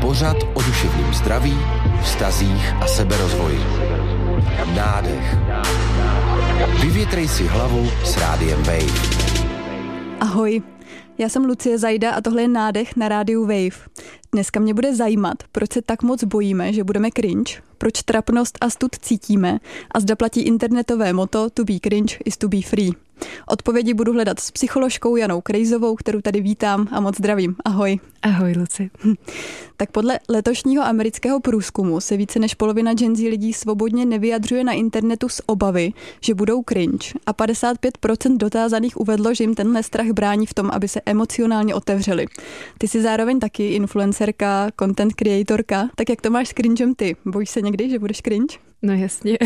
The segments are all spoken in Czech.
Pořad o duševním zdraví, vztazích a seberozvoji. Nádech. Vyvětrej si hlavu s Rádiem Wave. Ahoj, já jsem Lucie Zajda a tohle je Nádech na rádiu Wave. Dneska mě bude zajímat, proč se tak moc bojíme, že budeme cringe, proč trapnost a stud cítíme a zda platí internetové motto to be cringe is to be free. Odpovědi budu hledat s psycholožkou Janou Krejzovou, kterou tady vítám a moc zdravím. Ahoj. Ahoj, Luci. Tak podle letošního amerického průzkumu se více než polovina Gen Z lidí svobodně nevyjadřuje na internetu z obavy, že budou cringe a 55% dotázaných uvedlo, že jim tenhle strach brání v tom, aby se emocionálně otevřeli. Ty jsi zároveň taky influencerka, content creatorka, tak jak to máš s cringem ty? Bojíš se někdy, že budeš cringe? No jasně,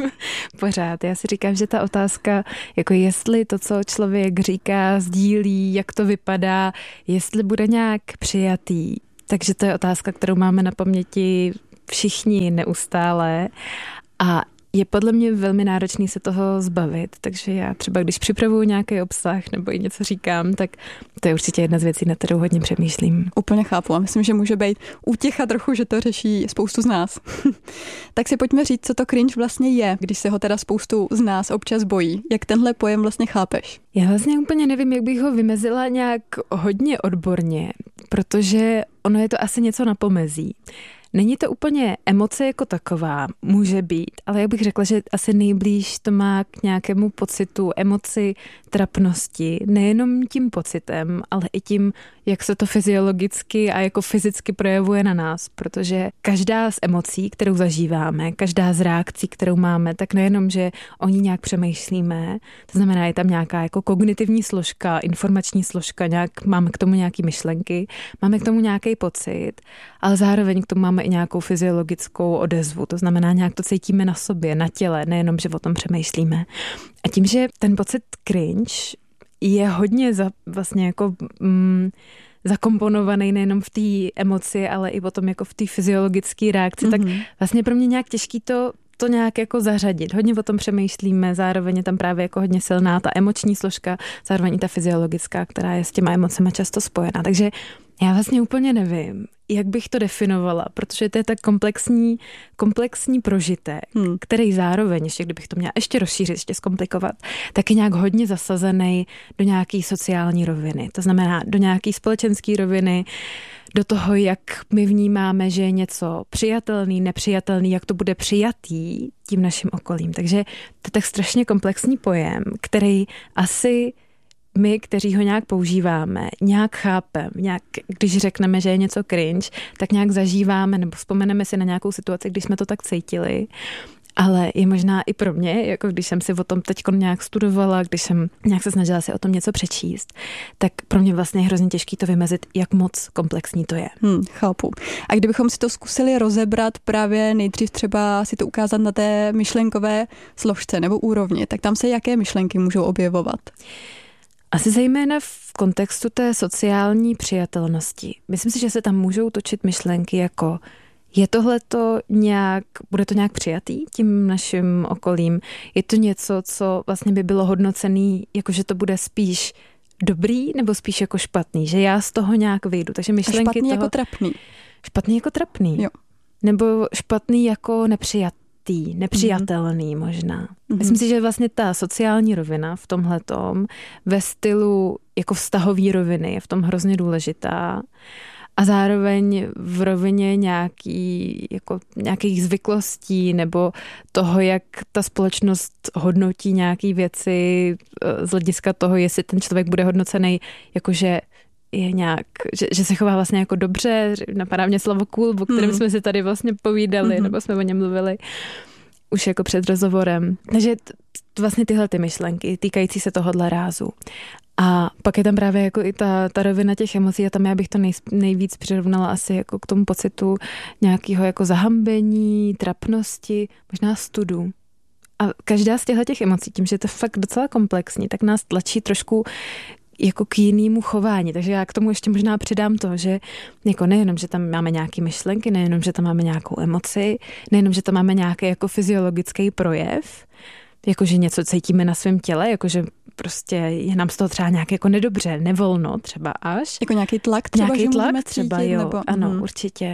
pořád. Já si říkám, že ta otázka, jako jestli to, co člověk říká, sdílí, jak to vypadá, jestli bude nějak přijatý, takže to je otázka, kterou máme na paměti všichni neustále a je podle mě velmi náročný se toho zbavit, takže já třeba, když připravuju nějaký obsah nebo i něco říkám, tak to je určitě jedna z věcí, na kterou hodně přemýšlím. Úplně chápu a myslím, že může být útěcha trochu, že to řeší spoustu z nás. Tak si pojďme říct, co to cringe vlastně je, když se ho teda spoustu z nás občas bojí. Jak tenhle pojem vlastně chápeš? Já vlastně úplně nevím, jak bych ho vymezila nějak hodně odborně, protože ono je to asi něco na pomezí. Není to úplně emoce jako taková, může být, ale já bych řekla, že asi nejblíž to má k nějakému pocitu, emoci, trapnosti, nejenom tím pocitem, ale i tím, jak se to fyziologicky a jako fyzicky projevuje na nás, protože každá z emocí, kterou zažíváme, každá z reakcí, kterou máme, tak nejenom, že o ní nějak přemýšlíme, to znamená, je tam nějaká jako kognitivní složka, informační složka, máme k tomu nějaké myšlenky, máme k tomu nějaký pocit, ale zároveň k tomu máme i nějakou fyziologickou odezvu, to znamená, nějak to cítíme na sobě, na těle, nejenom, že o tom přemýšlíme. A tím, že ten pocit cringe je hodně vlastně jako zakomponovaný nejenom v té emoci, ale i potom jako v té fyziologické reakci, tak vlastně pro mě nějak těžký to nějak jako zařadit. Hodně o tom přemýšlíme, zároveň je tam právě jako hodně silná ta emoční složka, zároveň i ta fyziologická, která je s těma emocemi často spojená. Takže já vlastně úplně nevím, jak bych to definovala, protože to je tak komplexní prožitek, který zároveň, ještě kdybych to měla ještě rozšířit, ještě zkomplikovat, tak je nějak hodně zasazený do nějaký sociální roviny. To znamená do nějaký společenské roviny, do toho, jak my vnímáme, že je něco přijatelný, nepřijatelný, jak to bude přijatý tím naším okolím. Takže to je tak strašně komplexní pojem, který asi my, kteří ho nějak používáme, nějak chápeme, když řekneme, že je něco cringe, tak nějak zažíváme nebo vzpomeneme si na nějakou situaci, když jsme to tak cítili. Ale je možná i pro mě, jako když jsem si o tom teď nějak studovala, když jsem nějak se snažila si o tom něco přečíst, tak pro mě vlastně je hrozně těžký to vymezit, jak moc komplexní to je. Chápu. A kdybychom si to zkusili rozebrat právě nejdřív třeba si to ukázat na té myšlenkové složce nebo úrovni, tak tam se jaké myšlenky můžou objevovat? Asi zejména v kontextu té sociální přijatelnosti. Myslím si, že se tam můžou točit myšlenky jako bude to nějak přijatý tím naším okolím? Je to něco, co vlastně by bylo hodnocený, jako že to bude spíš dobrý nebo spíš jako špatný? Že já z toho nějak vyjdu. Takže myšlenky špatný jako trapný. Špatný jako trapný. Jo. Nebo špatný jako nepřijatelný možná. Myslím si, že vlastně ta sociální rovina v tomhletom ve stylu jako vztahový roviny je v tom hrozně důležitá. A zároveň v rovině nějakých zvyklostí nebo toho, jak ta společnost hodnotí nějaké věci z hlediska toho, jestli ten člověk bude hodnocený jakože je nějak, že se chová vlastně jako dobře, napadá mě slovo cool, o kterém jsme si tady vlastně povídali, nebo jsme o něm mluvili už jako před rozhovorem. Takže vlastně tyhle ty myšlenky týkající se tohohle rázu. A pak je tam právě jako i ta rovina těch emocí a tam já bych to nejvíc přirovnala asi jako k tomu pocitu nějakého jako zahambení, trapnosti, možná studu. A každá z těch emocí, tím, že je to fakt docela komplexní, tak nás tlačí trošku jako k jinému chování. Takže já k tomu ještě možná přidám to, že jako nejenom, že tam máme nějaké myšlenky, nejenom, že tam máme nějakou emoci, nejenom, že tam máme nějaký jako fyziologický projev, jakože něco cítíme na svém těle, jakože prostě je nám z toho třeba nějak jako nedobře, nevolno třeba až. Jako nějaký tlak třeba, nějaký že tlak můžeme třeba, cítit, jo, nebo... ano, určitě.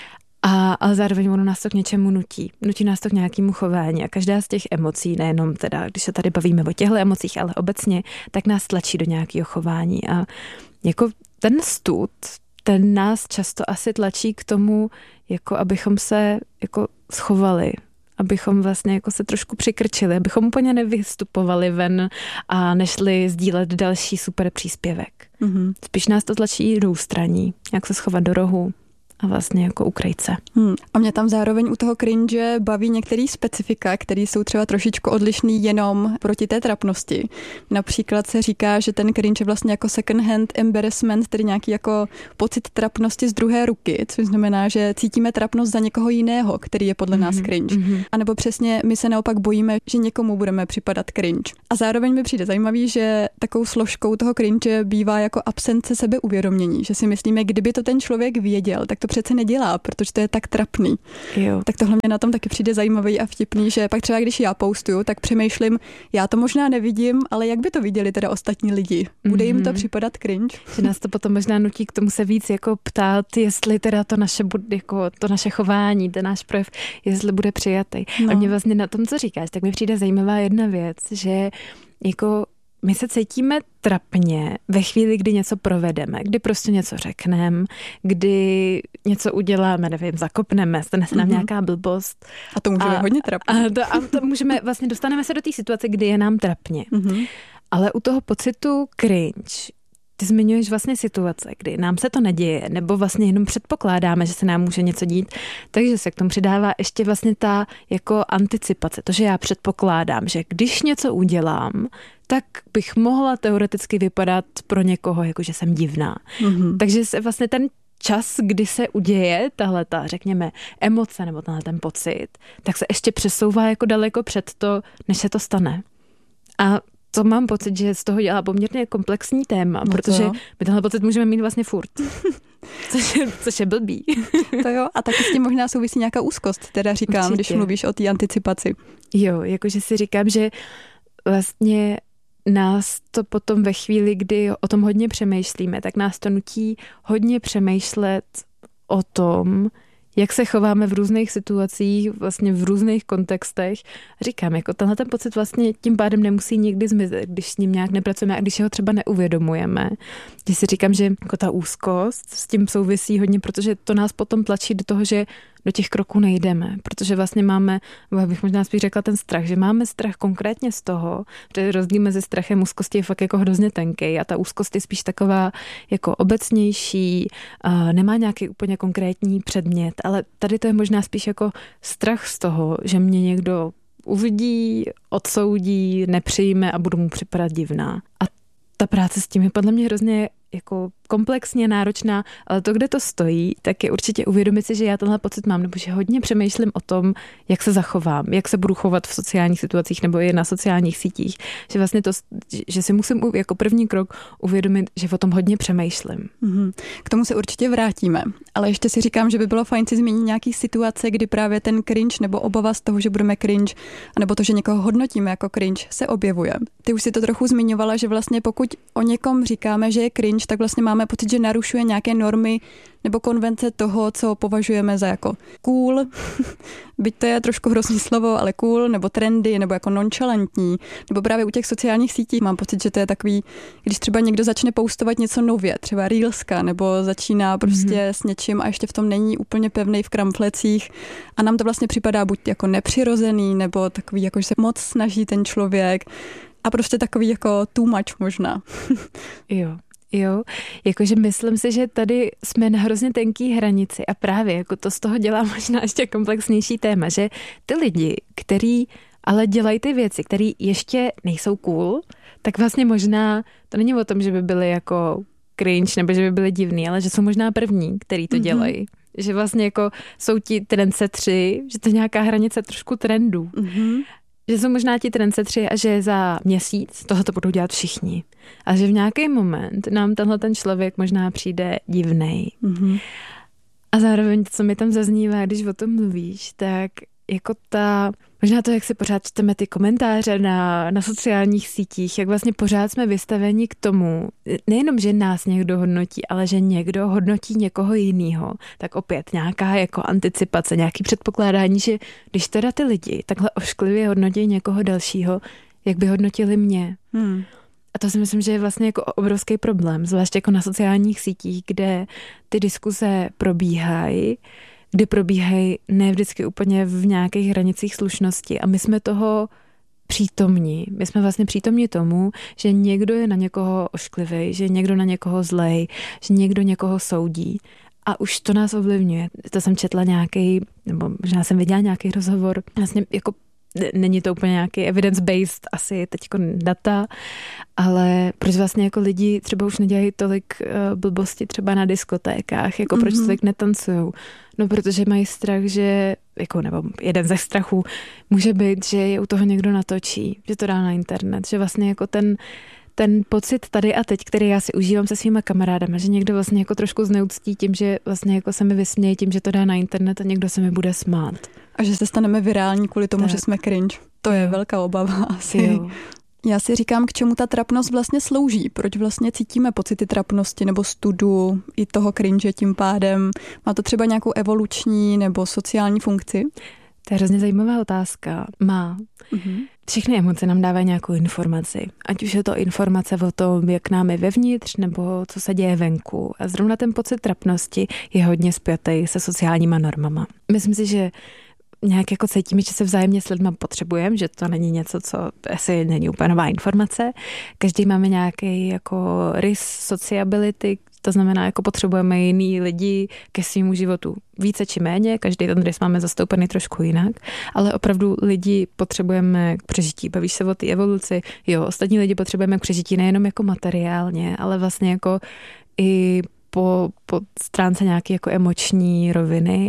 Ale zároveň ono nás to k něčemu nutí. Nutí nás to k nějakému chování a každá z těch emocí, nejenom teda, když se tady bavíme o těchto emocích, ale obecně, tak nás tlačí do nějakého chování. A jako ten stud, ten nás často asi tlačí k tomu, jako abychom se jako schovali, abychom vlastně jako se trošku přikrčili, abychom úplně nevystupovali ven a nešli sdílet další super příspěvek. Spíš nás to tlačí do ústraní, jak se schovat do rohu a vlastně jako ukryt se. A mě tam zároveň u toho cringe baví některý specifika, které jsou třeba trošičku odlišný jenom proti té trapnosti. Například se říká, že ten cringe je vlastně jako second hand embarrassment, tedy nějaký jako pocit trapnosti z druhé ruky, což znamená, že cítíme trapnost za někoho jiného, který je podle nás cringe. A nebo přesně my se naopak bojíme, že někomu budeme připadat cringe. A zároveň mi přijde zajímavý, že takovou složkou toho cringe bývá jako absence sebeuvědomění, že si myslíme, kdyby to ten člověk věděl, tak to přece nedělá, protože to je tak trapný. Jo. Tak tohle mě na tom taky přijde zajímavý a vtipný, že pak třeba když já postuju, tak přemýšlím, já to možná nevidím, ale jak by to viděli teda ostatní lidi? Bude jim to připadat cringe? Že nás to potom možná nutí k tomu se víc jako ptát, jestli teda to naše, jako to naše chování, ten náš projev, jestli bude přijatý. No. A mě vlastně na tom, co říkáš, tak mi přijde zajímavá jedna věc, že jako my se cítíme trapně ve chvíli, kdy něco provedeme, kdy prostě něco řekneme, kdy něco uděláme, nevím, zakopneme, stane se nám nějaká blbost. A to může být hodně trapně. A to můžeme, vlastně dostaneme se do té situace, kdy je nám trapně. Ale u toho pocitu cringe, ty zmiňuješ vlastně situace, kdy nám se to neděje, nebo vlastně jenom předpokládáme, že se nám může něco dít, takže se k tomu přidává ještě vlastně ta jako anticipace, to, že já předpokládám, že když něco udělám, tak bych mohla teoreticky vypadat pro někoho, jako že jsem divná. Takže se vlastně ten čas, kdy se uděje tahleta, řekněme, emoce nebo tenhle ten pocit, tak se ještě přesouvá jako daleko před to, než se to stane. A to mám pocit, že z toho dělá poměrně komplexní téma, protože my tenhle pocit můžeme mít vlastně furt. Což je blbý. To jo, a taky s tím možná souvisí nějaká úzkost, teda říkám, určitě, když mluvíš o té anticipaci. Jo, jakože si říkám, že vlastně nás to potom ve chvíli, kdy o tom hodně přemýšlíme, tak nás to nutí hodně přemýšlet o tom, jak se chováme v různých situacích, vlastně v různých kontextech. Říkám, jako tenhle ten pocit vlastně tím pádem nemusí nikdy zmizet, když s ním nějak nepracujeme a když ho třeba neuvědomujeme. Když si říkám, že jako ta úzkost s tím souvisí hodně, protože to nás potom tlačí do toho, že do těch kroků nejdeme, protože vlastně máme, bych možná spíš řekla ten strach, že máme strach konkrétně z toho, že rozdíl mezi strachem a úzkostí je fakt jako hrozně tenký a ta úzkost je spíš taková jako obecnější, nemá nějaký úplně konkrétní předmět, ale tady to je možná spíš jako strach z toho, že mě někdo uvidí, odsoudí, nepřijme a budu mu připadat divná. A ta práce s tím je podle mě hrozně jako komplexně náročná, ale to, kde to stojí, tak je určitě uvědomit si, že já tenhle pocit mám, nebo že hodně přemýšlím o tom, jak se zachovám, jak se budu chovat v sociálních situacích nebo i na sociálních sítích, že vlastně to, že si musím jako první krok uvědomit, že o tom hodně přemýšlím. K tomu se určitě vrátíme, ale ještě si říkám, že by bylo fajn si zmínit nějaký situace, kdy právě ten cringe nebo obava z toho, že budeme cringe, anebo to, že někoho hodnotíme jako cringe, se objevuje. Ty už si to trochu zmiňovala, že vlastně pokud o někom říkáme, že je cringe, tak vlastně máme pocit, že narušuje nějaké normy nebo konvence toho, co považujeme za jako cool, byť to je trošku hrozný slovo, ale cool, nebo trendy, nebo jako nonchalantní, nebo právě u těch sociálních sítí mám pocit, že to je takový, když třeba někdo začne postovat něco nově, třeba reelska, nebo začíná prostě s něčím a ještě v tom není úplně pevnej v kramflecích a nám to vlastně připadá buď jako nepřirozený, nebo takový, jako že se moc snaží ten člověk a prostě takový jako too much možná. Jo, jakože myslím si, že tady jsme na hrozně tenký hranici a právě jako to z toho dělá možná ještě komplexnější téma, že ty lidi, který ale dělají ty věci, které ještě nejsou cool, tak vlastně možná to není o tom, že by byly jako cringe nebo že by byly divný, ale že jsou možná první, který to dělají. Že vlastně jako jsou ti trendsetři, že to je nějaká hranice trošku trendů. Že jsou možná ti trendsetři a že za měsíc tohoto budou dělat všichni. A že v nějaký moment nám tenhle ten člověk možná přijde divnej. A zároveň, co mi tam zaznívá, když o tom mluvíš, tak jako možná to, jak si pořád čteme ty komentáře na sociálních sítích, jak vlastně pořád jsme vystaveni k tomu, nejenom, že nás někdo hodnotí, ale že někdo hodnotí někoho jiného, tak opět nějaká jako anticipace, nějaký předpokládání, že když teda ty lidi takhle ošklivě hodnotí někoho dalšího, jak by hodnotili mě. A to si myslím, že je vlastně jako obrovský problém, zvlášť jako na sociálních sítích, kde ty diskuze probíhají, kdy probíhají ne vždycky úplně v nějakých hranicích slušnosti a my jsme toho přítomní. My jsme vlastně přítomní tomu, že někdo je na někoho ošklivý, že někdo na někoho zlej, že někdo někoho soudí. A už to nás ovlivňuje. To jsem četla nebo možná jsem viděla nějaký rozhovor, vlastně jako není to úplně nějaký evidence-based asi teďko data, ale proč vlastně jako lidi třeba už nedělají tolik blbosti třeba na diskotékách, jako proč tolik netancujou? No protože mají strach, že, jako nebo jeden ze strachů může být, že je u toho někdo natočí, že to dá na internet, že vlastně jako ten pocit tady a teď, který já si užívám se svýma kamarádama, že někdo vlastně jako trošku zneuctí tím, že vlastně jako se mi vysměje tím, že to dá na internet a někdo se mi bude smát. A že se staneme virální kvůli tomu, že jsme cringe. To je velká obava asi. Jo. Já si říkám, k čemu ta trapnost vlastně slouží. Proč vlastně cítíme pocity trapnosti nebo studu i toho cringe tím pádem? Má to třeba nějakou evoluční nebo sociální funkci? To je hrozně zajímavá otázka. Má. Všechny emoce nám dávají nějakou informaci. Ať už je to informace o tom, jak nám je vevnitř, nebo co se děje venku. A zrovna ten pocit trapnosti je hodně spjatý se sociálníma normama. Myslím si, že nějak jako cítíme, že se vzájemně s lidma potřebujeme, že to není něco, co asi není úplně nová informace. Každý máme nějaký jako rys sociability, to znamená, jako potřebujeme jiný lidi ke svému životu více či méně, každý ten rys máme zastoupený trošku jinak, ale opravdu lidi potřebujeme k přežití. Bavíš se o té evoluci, jo, ostatní lidi potřebujeme k přežití nejenom jako materiálně, ale vlastně jako i po stránce nějaké jako emoční roviny.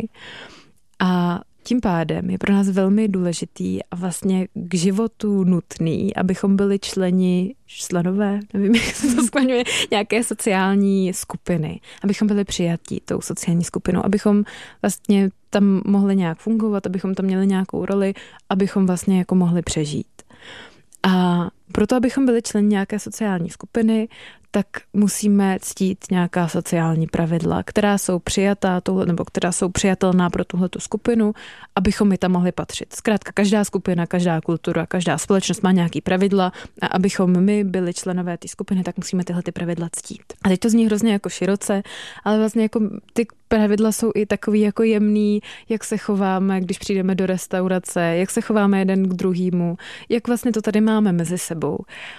A tím pádem je pro nás velmi důležitý a vlastně k životu nutný, abychom byli členové, nevím, jak se to skloňuje, nějaké sociální skupiny, abychom byli přijatí tou sociální skupinou, abychom vlastně tam mohli nějak fungovat, abychom tam měli nějakou roli, abychom vlastně jako mohli přežít. A proto, abychom byli členy nějaké sociální skupiny, tak musíme ctít nějaká sociální pravidla, která jsou přijatá nebo která jsou přijatelná pro tuhletu skupinu, abychom my tam mohli patřit. Zkrátka každá skupina, každá kultura, každá společnost má nějaký pravidla a abychom my byli členové té skupiny, tak musíme tyhle ty pravidla ctít. A teď to zní hrozně jako široce, ale vlastně jako ty pravidla jsou i takový jako jemný, jak se chováme, když přijdeme do restaurace, jak se chováme jeden k druhému, jak vlastně to tady máme mezi sebou.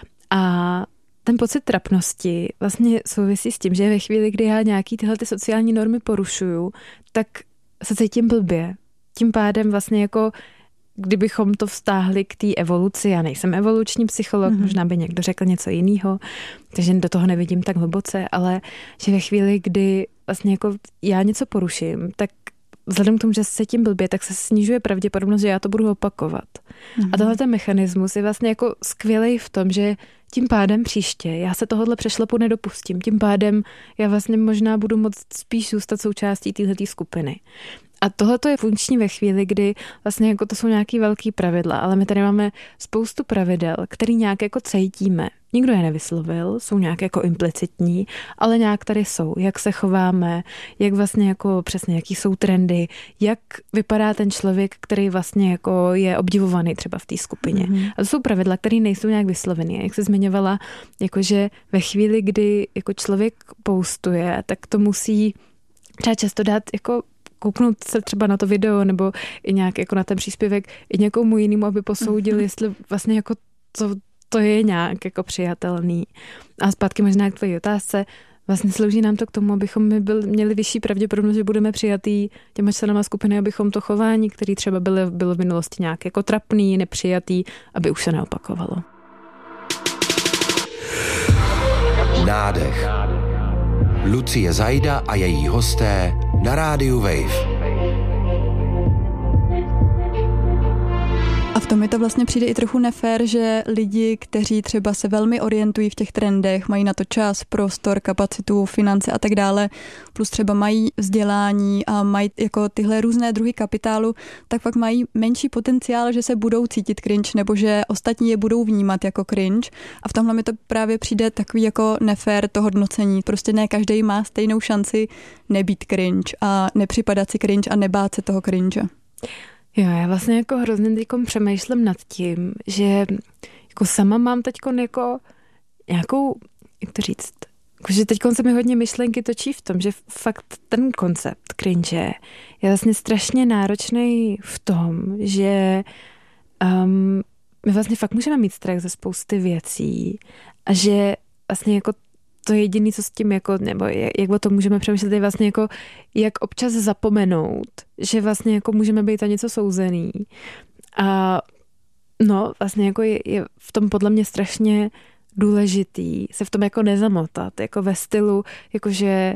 A ten pocit trapnosti vlastně souvisí s tím, že ve chvíli, kdy já nějaký tyhle ty sociální normy porušuju, tak se cítím blbě. Tím pádem vlastně jako kdybychom to vztáhli k té evoluci, já nejsem evoluční psycholog, možná by někdo řekl něco jiného, takže do toho nevidím tak hluboce, ale že ve chvíli, kdy vlastně jako já něco poruším, tak vzhledem k tomu, že se tím blbě, tak se snižuje pravděpodobnost, že já to budu opakovat. A tenhle ten mechanismus je vlastně jako skvělej v tom, že tím pádem příště já se tohohle přešlapu nedopustím. Tím pádem já vlastně možná budu moct spíš zůstat součástí téhletý skupiny. A tohle je funkční ve chvíli, kdy vlastně jako to jsou nějaký velký pravidla, ale my tady máme spoustu pravidel, který nějak jako cítíme. Nikdo je nevyslovil, jsou nějak jako implicitní, ale nějak tady jsou. Jak se chováme, jak vlastně jako přesně, jaký jsou trendy, jak vypadá ten člověk, který vlastně jako je obdivovaný třeba v té skupině. A to jsou pravidla, které nejsou nějak vyslovený. Jak jsi zmiňovala, jakože ve chvíli, kdy jako člověk postuje, tak to musí třeba často dát jako kouknout se třeba na to video nebo i nějak jako na ten příspěvek i někomu jinému, aby posoudil, jestli vlastně jako to je nějak jako přijatelný. A zpátky možná k tvojí otázce, vlastně slouží nám to k tomu, abychom měli vyšší pravděpodobnost, že budeme přijatý těma členama skupiny, abychom to chování, které třeba bylo v minulosti nějak jako trapný, nepřijatý, aby už se neopakovalo. Nádech. Lucie Zajda a její hosté na rádiu Wave. A v To mi to vlastně přijde i trochu nefér, že lidi, kteří třeba se velmi orientují v těch trendech, mají na to čas, prostor, kapacitu, finance a tak dále, plus třeba mají vzdělání a mají jako tyhle různé druhy kapitálu, tak pak mají menší potenciál, že se budou cítit cringe nebo že ostatní je budou vnímat jako cringe. A v tomhle mi to právě přijde takový jako nefér to hodnocení. Prostě ne každý má stejnou šanci nebýt cringe a nepřipadat si cringe a nebát se toho cringe. Jo, já vlastně jako hrozně teďkom přemýšlím nad tím, že jako sama mám teďkon jako nějakou, jak to říct, jako že teďkon se mi hodně myšlenky točí v tom, že fakt ten koncept cringe je vlastně strašně náročný v tom, že my vlastně fakt můžeme mít strach ze spousty věcí a že vlastně jako to jediné, co s tím jako, nebo jak o tom můžeme přemýšlet, je vlastně jako, jak občas zapomenout, že vlastně jako můžeme být za něco souzený. A no, vlastně jako je v tom podle mě strašně důležitý se v tom jako nezamotat, jako ve stylu, jakože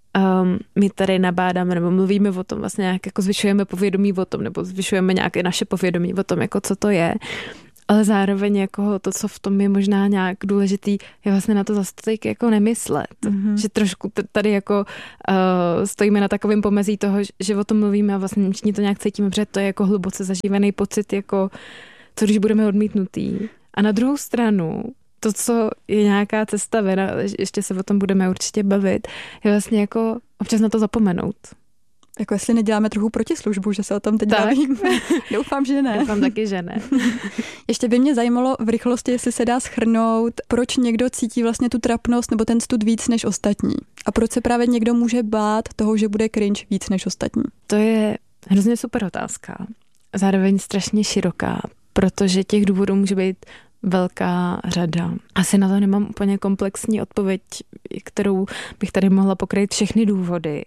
my tady nabádáme nebo mluvíme o tom, vlastně nějak jako zvyšujeme povědomí o tom, nebo zvyšujeme nějaké naše povědomí o tom, jako co to je. Ale zároveň jako to, co v tom je možná nějak důležitý, je vlastně na to zase jako nemyslet. Mm-hmm. Že trošku tady jako stojíme na takovém pomezí toho, že o tom mluvíme a vlastně všichni to nějak cítíme, protože to je jako hluboce zažívaný pocit, jako co když budeme odmítnutý. A na druhou stranu, to, co je nějaká cesta ven, ještě se o tom budeme určitě bavit, je vlastně jako občas na to zapomenout. Jako jestli neděláme trochu protislužbu, že se o tom teď bavíme. Doufám, že ne. Doufám taky, že ne. Ještě by mě zajímalo v rychlosti, jestli se dá shrnout, proč někdo cítí vlastně tu trapnost nebo ten stud víc než ostatní. A proč se právě někdo může bát toho, že bude cringe víc než ostatní. To je hrozně super otázka. Zároveň strašně široká, protože těch důvodů může být velká řada. Asi na to nemám úplně komplexní odpověď, kterou bych tady mohla pokryt všechny důvody.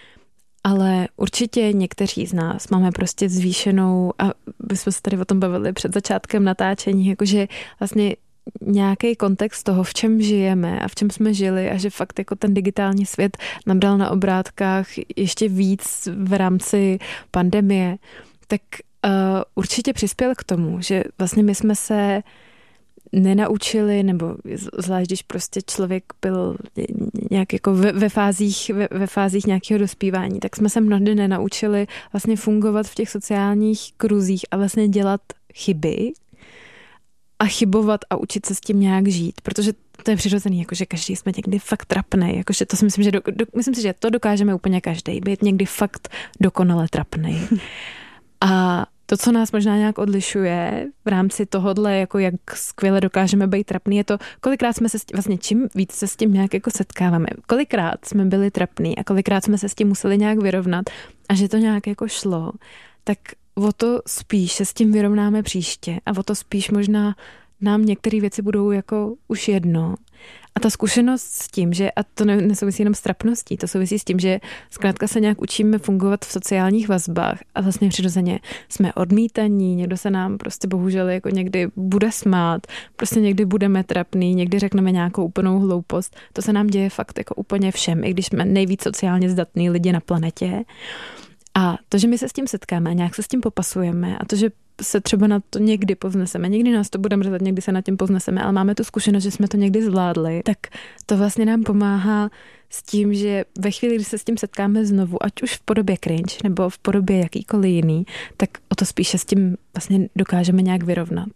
Ale určitě někteří z nás máme prostě zvýšenou, a bychom se tady o tom bavili před začátkem natáčení, jakože vlastně nějaký kontext toho, v čem žijeme a v čem jsme žili a že fakt jako ten digitální svět nám dal na obrátkách ještě víc v rámci pandemie, tak určitě přispěl k tomu, že vlastně my jsme se nenaučili, nebo zvlášť, když prostě člověk byl nějak jako ve fázích nějakého dospívání, tak jsme se mnohdy nenaučili vlastně fungovat v těch sociálních kruzích a vlastně dělat chyby a chybovat a učit se s tím nějak žít, protože to je přirozený, jakože každý jsme někdy fakt trapnej, jakože to si myslím, že myslím si, že to dokážeme úplně každý, být někdy fakt dokonale trapnej. A to, co nás možná nějak odlišuje v rámci tohodle, jako jak skvěle dokážeme být trapný, je to, kolikrát jsme se vlastně čím víc se s tím nějak jako setkáváme. Kolikrát jsme byli trapný a kolikrát jsme se s tím museli nějak vyrovnat a že to nějak jako šlo, tak o to spíš se s tím vyrovnáme příště a o to spíš možná nám některé věci budou jako už jedno. A ta zkušenost s tím, že, a to nesouvisí jenom s trapností, to souvisí s tím, že zkrátka se nějak učíme fungovat v sociálních vazbách a vlastně přirozeně jsme odmítaní, někdo se nám prostě bohužel jako někdy bude smát, prostě někdy budeme trapný, někdy řekneme nějakou úplnou hloupost. To se nám děje fakt jako úplně všem, i když jsme nejvíc sociálně zdatní lidi na planetě. A to, že my se s tím setkáme a nějak se s tím popasujeme a to, že se třeba na to někdy povzneseme, někdy nás to bude mrzet, někdy se na tím povzneseme, ale máme tu zkušenost, že jsme to někdy zvládli, tak to vlastně nám pomáhá s tím, že ve chvíli, kdy se s tím setkáme znovu, ať už v podobě cringe nebo v podobě jakýkoliv jiný, tak o to spíše s tím vlastně dokážeme nějak vyrovnat.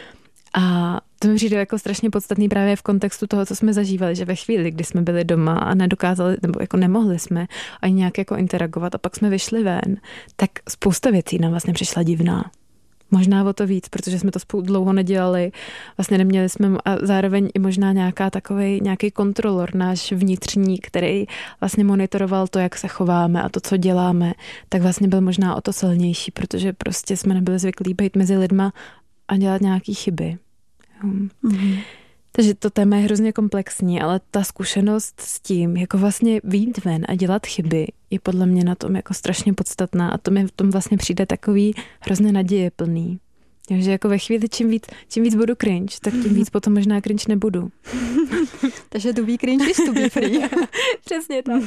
A to mi přijde jako strašně podstatný právě v kontextu toho, co jsme zažívali, že ve chvíli, kdy jsme byli doma a nedokázali, nebo jako nemohli jsme ani nějak jako interagovat a pak jsme vyšli ven, tak spousta věcí nám vlastně přišla divná. Možná o to víc, protože jsme to dlouho nedělali, vlastně neměli jsme a zároveň i možná nějaký kontrolor, náš vnitřní, který vlastně monitoroval to, jak se chováme a to, co děláme, tak vlastně byl možná o to silnější, protože prostě jsme nebyli zvyklí být mezi lidma a dělat nějaký chyby. Mm-hmm. Takže to téma je hrozně komplexní, ale ta zkušenost s tím, jako vlastně vyjít ven a dělat chyby, je podle mě na tom jako strašně podstatná a to mi v tom vlastně přijde takový hrozně nadějeplný. Takže jako ve chvíli, čím víc budu cringe, tak tím víc potom možná cringe nebudu. Takže to be cringe is to be free. Přesně tak.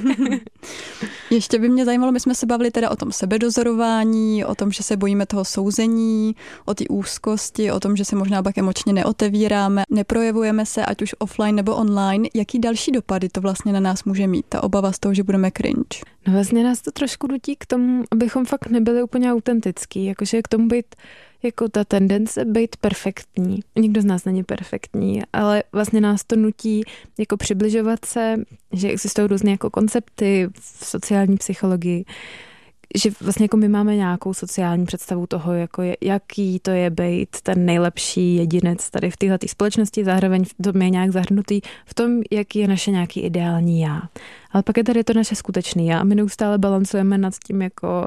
Ještě by mě zajímalo, my jsme se bavili teda o tom sebedozorování, o tom, že se bojíme toho souzení, o té úzkosti, o tom, že se možná pak emočně neotevíráme, neprojevujeme se, ať už offline nebo online. Jaký další dopady to vlastně na nás může mít, ta obava z toho, že budeme cringe? No vlastně nás to trošku nutí k tomu, abychom fakt nebyli úplně autentický, jakože k tomu být jako ta tendence být perfektní. Nikdo z nás není perfektní, ale vlastně nás to nutí jako přibližovat se, že existují různé jako koncepty v sociální psychologii, že vlastně jako my máme nějakou sociální představu toho, jako jaký to je být ten nejlepší jedinec tady v této společnosti, zároveň to je nějak zahrnutý v tom, jaký je naše nějaký ideální já. Ale pak je tady to naše skutečný já a my neustále balancujeme nad tím, jako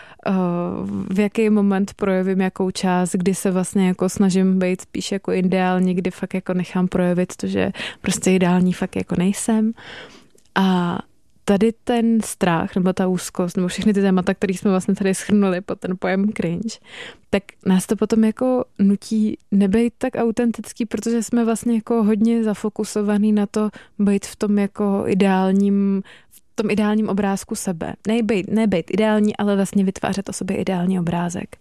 v jaký moment projevím jakou část, kdy se vlastně jako snažím být spíš jako ideální, kdy fakt jako nechám projevit to, že prostě ideální fakt jako nejsem. A tady ten strach, nebo ta úzkost, nebo všechny ty témata, které jsme vlastně tady shrnuli pod ten pojem cringe, tak nás to potom jako nutí nebejt tak autentický, protože jsme vlastně jako hodně zafokusovaný na to být v tom jako tom ideálním obrázku sebe. Nebejt ideální, ale vlastně vytvářet o sobě ideální obrázek.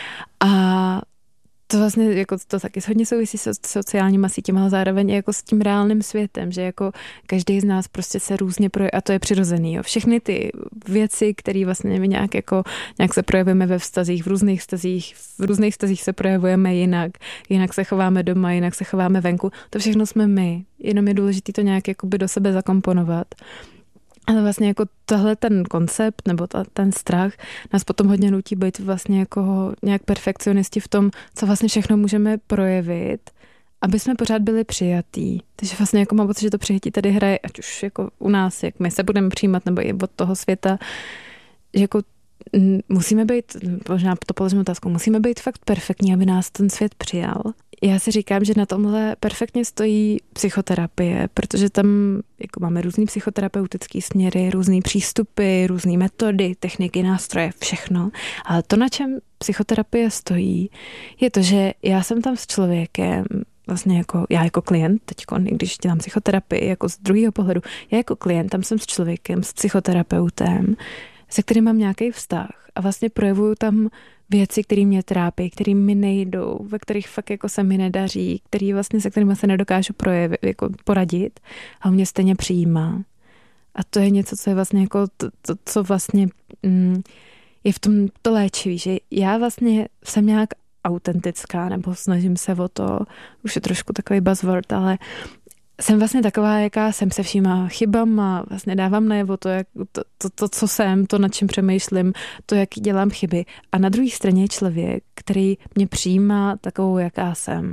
A to vlastně jako to taky hodně souvisí s sociálníma sítěma, ale zároveň jako s tím reálným světem, že jako každý z nás prostě se různě projeví, a to je přirozený. Jo. Všechny ty věci, které vlastně my nějak se projevujeme ve vztazích, v různých vztazích se projevujeme jinak se chováme doma, jinak se chováme venku. To všechno jsme my. Jenom je důležité to nějak jakoby do sebe zakomponovat. Ale vlastně jako tohle ten koncept nebo ten strach nás potom hodně nutí být vlastně jako nějak perfekcionisti v tom, co vlastně všechno můžeme projevit, aby jsme pořád byli přijatí. Takže vlastně jako mám pocit, že to přijetí tady hraje, ať už jako u nás, jak my se budeme přijímat, nebo i od toho světa, že jako musíme být, možná to položím otázku, musíme být fakt perfektní, aby nás ten svět přijal. Já si říkám, že na tomhle perfektně stojí psychoterapie, protože tam jako máme různý psychoterapeutický směry, různý přístupy, různý metody, techniky, nástroje, všechno. Ale to, na čem psychoterapie stojí, je to, že já jsem tam s člověkem, vlastně jako já jako klient, teďko, když dělám psychoterapii, jako z druhého pohledu, já jako klient tam jsem s člověkem, s psychoterapeutem, se kterým mám nějaký vztah a vlastně projevuju tam věci, které mě trápí, které mi nejdou, ve kterých fakt jako se mi nedaří, který vlastně se kterými se nedokážu jako poradit a on mě stejně přijímá. A to je něco, co je vlastně jako to co vlastně je v tom to léčivý, že já vlastně jsem nějak autentická, nebo snažím se o to, už je trošku takový buzzword, ale jsem vlastně taková, jaká jsem, se všímá chybama, vlastně dávám najevo to, co jsem, to, nad čím přemýšlím, to, jak dělám chyby. A na druhé straně je člověk, který mě přijímá takovou, jaká jsem.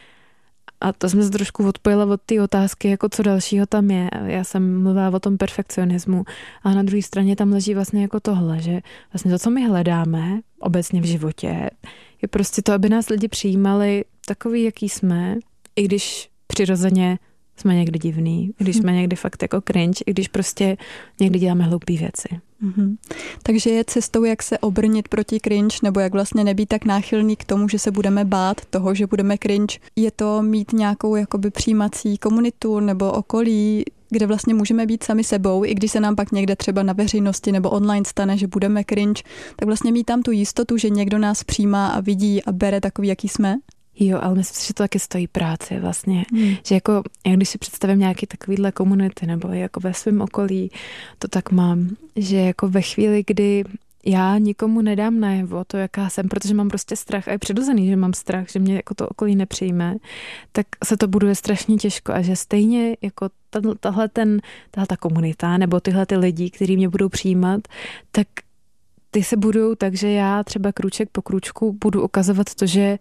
A to jsme se trošku odpojila od té otázky, jako co dalšího tam je. Já jsem mluvila o tom perfekcionismu. A na druhé straně tam leží vlastně jako tohle, že vlastně to, co my hledáme obecně v životě, je prostě to, aby nás lidi přijímali takový, jaký jsme, i když přirozeně jsme někdy divný, když jsme někdy fakt jako cringe, i když prostě někdy děláme hloupý věci. Mm-hmm. Takže je cestou, jak se obrnit proti cringe, nebo jak vlastně nebýt tak náchylný k tomu, že se budeme bát toho, že budeme cringe. Je to mít nějakou jakoby přijímací komunitu nebo okolí, kde vlastně můžeme být sami sebou, i když se nám pak někde třeba na veřejnosti nebo online stane, že budeme cringe, tak vlastně mít tam tu jistotu, že někdo nás přijímá a vidí a bere takový, jaký jsme. Jo, ale myslím si, že to taky stojí práci vlastně. Že jako, jak když si představím nějaký takovýhle komunity, nebo jako ve svém okolí, to tak mám, že jako ve chvíli, kdy já nikomu nedám najevo to, jaká jsem, protože mám prostě strach a je přirozený, že mám strach, že mě jako to okolí nepřijme, tak se to buduje strašně těžko a že stejně jako tahleta komunita nebo tyhle ty lidi, kteří mě budou přijímat, tak ty se budou tak, že já třeba krůček po krůčku budu ukazovat to, že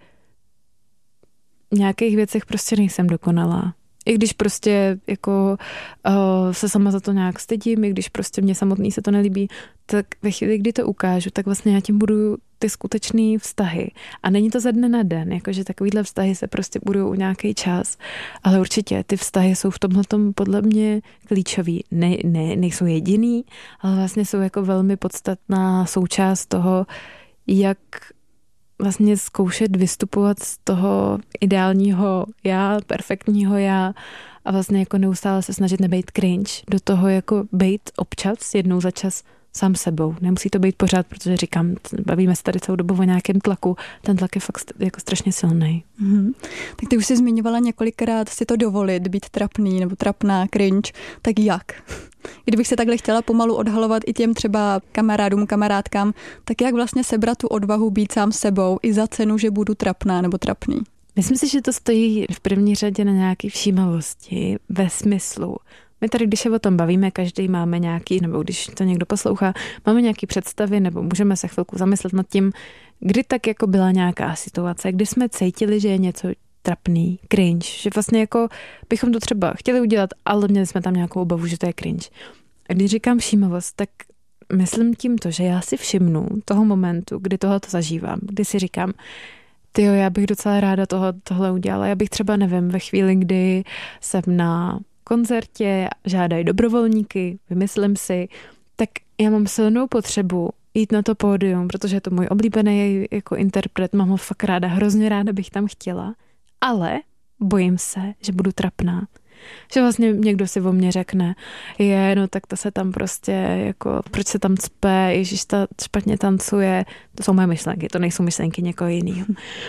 v nějakých věcech prostě nejsem dokonalá. I když prostě jako se sama za to nějak stydím, i když prostě mě samotný se to nelíbí, tak ve chvíli, kdy to ukážu, tak vlastně já tím budu ty skutečný vztahy. A není to ze dne na den, jakože takovýhle vztahy se prostě budou nějaký čas, ale určitě ty vztahy jsou v tomhletom podle mě klíčový. Nejsou jediný, ale vlastně jsou jako velmi podstatná součást toho, jak vlastně zkoušet vystupovat z toho ideálního já, perfektního já a vlastně jako neustále se snažit nebejt cringe, do toho jako bejt občas, jednou za čas sám sebou. Nemusí to být pořád, protože říkám, bavíme se tady celou dobu o nějakém tlaku. Ten tlak je fakt jako strašně silný. Tak ty už jsi zmiňovala několikrát si to dovolit, být trapný nebo trapná, cringe. Tak jak? Kdybych se takhle chtěla pomalu odhalovat i těm třeba kamarádům, kamarádkám, tak jak vlastně sebrat tu odvahu být sám sebou i za cenu, že budu trapná nebo trapný? Myslím si, že to stojí v první řadě na nějaké všímavosti ve smyslu. My tady, když se o tom bavíme, každý máme nějaký, nebo když to někdo poslouchá, máme nějaký představy, nebo můžeme se chvilku zamyslet nad tím, kdy tak jako byla nějaká situace, kdy jsme cítili, že je něco trapný, cringe, že vlastně jako bychom to třeba chtěli udělat, ale měli jsme tam nějakou obavu, že to je cringe. A když říkám všímavost, tak myslím tím to, že já si všimnu toho momentu, kdy tohle to zažívám, kdy si říkám, tyjo, já bych docela ráda tohle udělala. Já bych třeba, nevím, ve chvíli, kdy jsem na koncertě, žádají dobrovolníky, vymyslím si, tak já mám silnou potřebu jít na to pódium, protože je to můj oblíbený jako interpret, mám ho fakt ráda, hrozně ráda bych tam chtěla, ale bojím se, že budu trapná. Že vlastně někdo si o mně řekne, no tak to se tam prostě, jako, proč se tam cpe, ježiš, ta špatně tancuje, to jsou moje myšlenky, to nejsou myšlenky někoho jiného.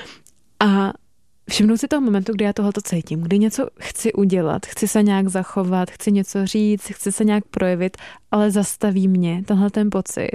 A všimnout si toho momentu, kdy já tohleto cítím, kdy něco chci udělat, chci se nějak zachovat, chci něco říct, chci se nějak projevit, ale zastaví mě tenhle ten pocit.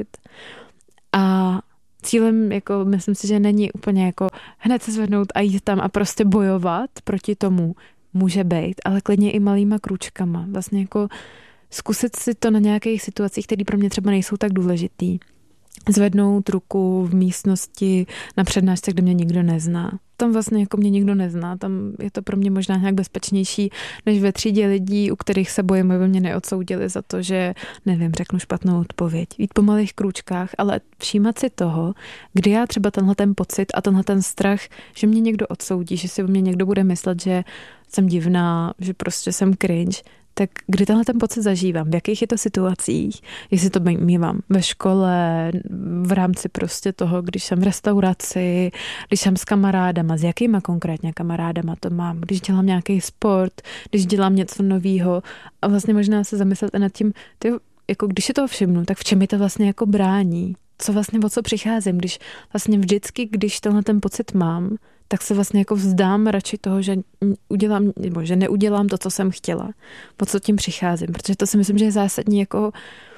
A cílem, jako, myslím si, že není úplně jako hned se zvednout a jít tam a prostě bojovat proti tomu, může být, ale klidně i malýma krůčkama. Vlastně jako zkusit si to na nějakých situacích, které pro mě třeba nejsou tak důležitý. Zvednout ruku v místnosti na přednášce, kde mě nikdo nezná. Tam vlastně jako mě nikdo nezná, tam je to pro mě možná nějak bezpečnější, než ve třídě lidí, u kterých se bojím, aby mě neodsoudili za to, že, nevím, řeknu špatnou odpověď. Jít po malých krůčkách, ale všímat si toho, kdy já třeba tenhle ten pocit a tenhle ten strach, že mě někdo odsoudí, že si o mě někdo bude myslet, že jsem divná, že prostě jsem cringe, tak kdy tenhle ten pocit zažívám, v jakých je to situacích, jestli to mívám ve škole, v rámci prostě toho, když jsem v restauraci, když jsem s kamarádama, s jakýma konkrétně kamarádama to mám, když dělám nějaký sport, když dělám něco novýho a vlastně možná se zamyslet nad tím, jako když si toho všimnu, tak v čem mi to vlastně jako brání, co vlastně o co přicházím, když vlastně vždycky, když tenhle ten pocit mám, tak se vlastně jako vzdám radši toho, že udělám, nebo že neudělám to, co jsem chtěla. Po co tím přicházím, protože to si myslím, že je zásadní jako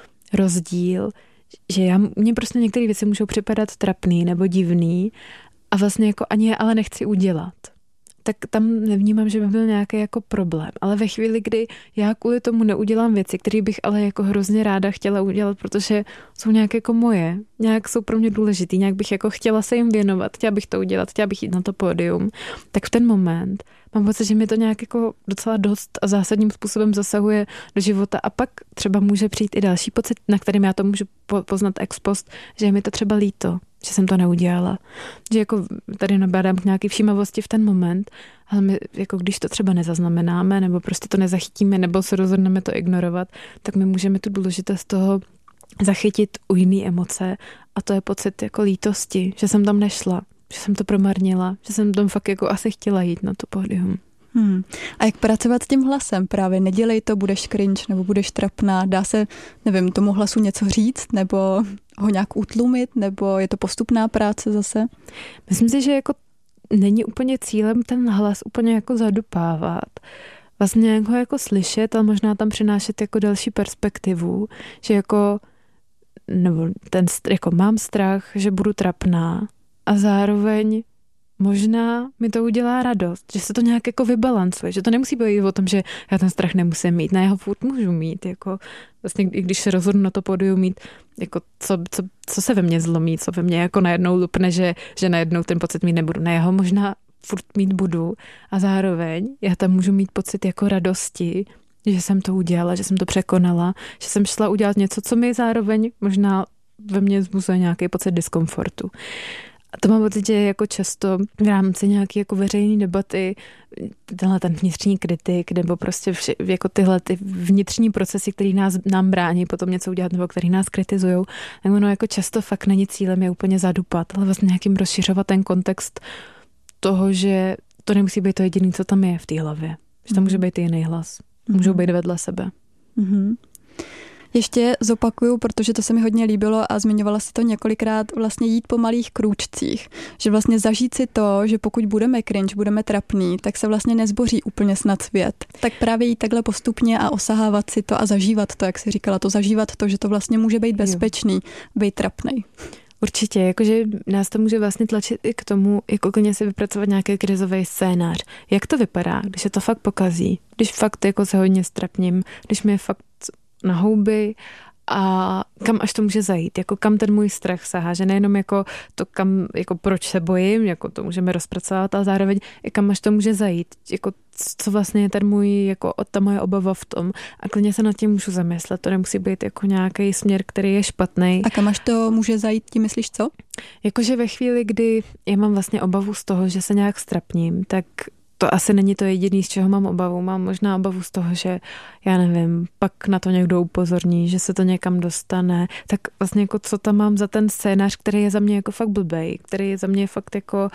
rozdíl, že mně prostě některé věci můžou připadat trapný nebo divný a vlastně jako ani je ale nechci udělat. Tak tam nevnímám, že by byl nějaký jako problém. Ale ve chvíli, kdy já kvůli tomu neudělám věci, které bych ale jako hrozně ráda chtěla udělat, protože jsou nějak jako moje, nějak jsou pro mě důležitý, nějak bych jako chtěla se jim věnovat, chtěla bych to udělat, chtěla bych jít na to pódium, tak v ten moment mám pocit, že mi to nějak jako docela dost a zásadním způsobem zasahuje do života a pak třeba může přijít i další pocit, na kterým já to můžu poznat ex post, že je mi to třeba líto, že jsem to neudělala. Že jako tady nabádám k nějaký všímavosti v ten moment, ale my, jako když to třeba nezaznamenáme, nebo prostě to nezachytíme, nebo se rozhodneme to ignorovat, tak my můžeme tu důležitost toho zachytit u jiný emoce a to je pocit jako lítosti, že jsem tam nešla, že jsem to promarnila, že jsem tam fakt jako asi chtěla jít na to pódium. A jak pracovat s tím hlasem? Právě nedělej to, budeš cringe nebo budeš trapná. Dá se, nevím, tomu hlasu něco říct nebo ho nějak utlumit, nebo je to postupná práce zase? Myslím si, že jako není úplně cílem ten hlas úplně jako zadupávat. Vlastně ho jako slyšet, ale možná tam přinášet jako další perspektivu, že jako nebo jako mám strach, že budu trapná a zároveň možná mi to udělá radost, že se to nějak jako vybalancuje, že to nemusí být o tom, že já ten strach nemusím mít, ne, já ho furt můžu mít, jako vlastně i když se rozhodnu na to pódium mít, jako co se ve mně zlomí, co ve mně jako najednou lupne, že najednou ten pocit mít nebudu, ne, já ho možná furt mít budu a zároveň já tam můžu mít pocit jako radosti, že jsem to udělala, že jsem to překonala, že jsem šla udělat něco, co mi zároveň možná ve mně vzbuzuje nějaký pocit diskomfortu. A to mám pocit, že jako často v rámci nějaké jako veřejné debaty tenhle ten vnitřní kritik nebo prostě jako tyhle ty vnitřní procesy, které nám brání potom něco udělat nebo který nás kritizujou, tak ono jako často fakt není cílem je úplně zadupat, ale vlastně nějakým rozšiřovat ten kontext toho, že to nemusí být to jediné, co tam je v té hlavě. Že tam může být i jiný hlas. Můžou být vedle sebe. Ještě zopakuju, protože to se mi hodně líbilo a zmiňovala si to několikrát, vlastně jít po malých krůčcích. Že vlastně zažít si to, že pokud budeme cringe, budeme trapný, tak se vlastně nezboří úplně snad svět. Tak právě jít takhle postupně a osahávat si to a zažívat to, jak jsi říkala, to zažívat to, že to vlastně může být bezpečný, být trapnej. Určitě, jakože nás to může vlastně tlačit i k tomu, jako klidně si vypracovat nějaký krizový scénář. Jak to vypadá, když se to fakt pokazí, když fakt jako se hodně strapním, když mi je fakt na houby a kam až to může zajít, jako kam ten můj strach sahá, že nejenom jako to, kam, jako proč se bojím, jako to můžeme rozpracovat, ale zároveň i kam až to může zajít, jako co vlastně je ten můj, jako ta moje obava v tom a klidně se nad tím můžu zamyslet, to nemusí být jako nějaký směr, který je špatný. A kam až to může zajít, ti myslíš co? Jakože ve chvíli, kdy já mám vlastně obavu z toho, že se nějak strapním, tak to asi není to jediný, z čeho mám obavu. Mám možná obavu z toho, že já nevím, pak na to někdo upozorní, že se to někam dostane. Tak vlastně jako co tam mám za ten scénář, který je za mě jako fakt blbej, který je za mě fakt jako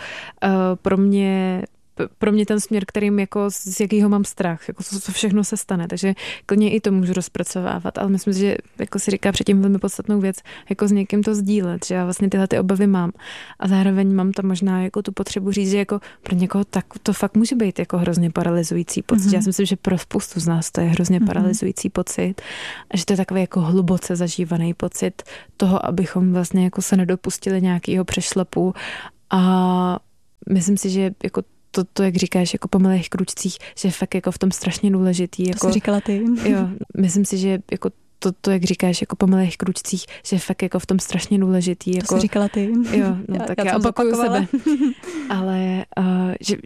pro mě ten směr, kterým jako z jakýho mám strach, jako co všechno se stane, takže klidně i to můžu rozpracovávat, ale myslím si, že jako si říká předtím velmi podstatnou věc, jako s někým to sdílet, že já vlastně tyhle ty obavy mám a zároveň mám tam možná jako tu potřebu říct, že jako pro někoho tak to fakt může být jako hrozně paralyzující pocit. Já si myslím, že pro spoustu z nás to je hrozně paralyzující pocit a že to je takový jako hluboce zažívaný pocit toho, abychom vlastně jako se nedopustili nějakého přešlapu a myslím si, že jako to, jak říkáš, jako po malých kručcích, že je fakt jako v tom strašně důležitý. Jako, to jsi říkala ty. Jo, myslím si, že jako to, jak říkáš, jako po malých kručcích, že je fakt jako v tom strašně důležitý. Jako, to jsi říkala ty. Jo, no, tak já opakuju sebe. Ale